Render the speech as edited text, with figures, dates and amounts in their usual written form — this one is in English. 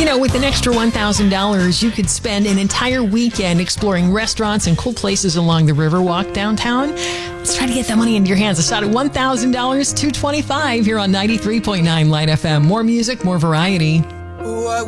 With an extra $1,000, you could spend an entire weekend exploring restaurants and cool places along the Riverwalk downtown. Let's try to get that money into your hands. A shot at $1,000, $225 here on 93.9 Light FM. More music, more variety. What